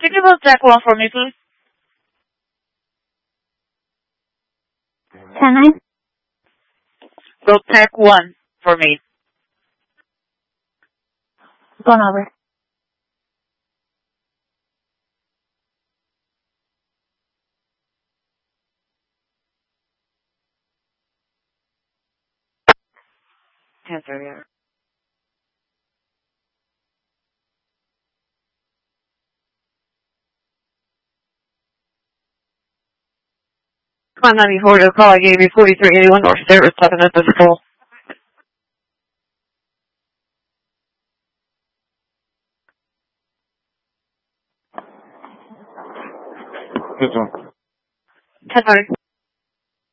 Can you build tech 1 for me, please? Can I? Build tech 1 for me. Gone over. Yes, sir, yeah. Come on, 94 to the call I gave you, 4381 North Service, talking to physical. This one. 10-9.